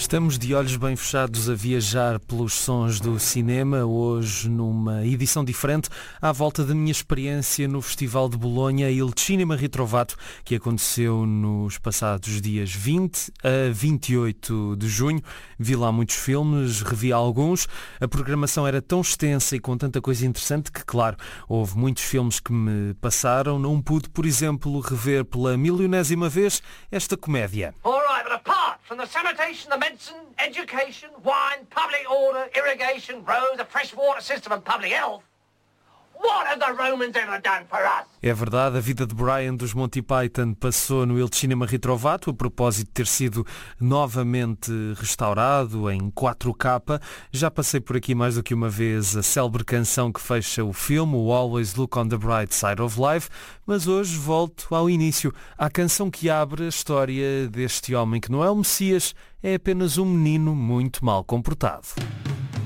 Estamos de olhos bem fechados a viajar pelos sons do cinema, hoje numa edição diferente, à volta da minha experiência no Festival de Bolonha Il Cinema Ritrovato, que aconteceu nos passados dias 20 a 28 de junho. Vi lá muitos filmes, revi alguns. A programação era tão extensa e com tanta coisa interessante que, claro, houve muitos filmes que me passaram. Não pude, por exemplo, rever pela milionésima vez esta comédia. From the sanitation, the medicine, education, wine, public order, irrigation, roads, a fresh water system and public health, what have the Romans ever done for us? É verdade, a vida de Brian dos Monty Python passou no Il Cinema Ritrovato, a propósito de ter sido novamente restaurado em 4K. Já passei por aqui mais do que uma vez a célebre canção que fecha o filme, o Always Look on the Bright Side of Life, mas hoje volto ao início, à canção que abre a história deste homem que não é o Messias, é apenas um menino muito mal comportado.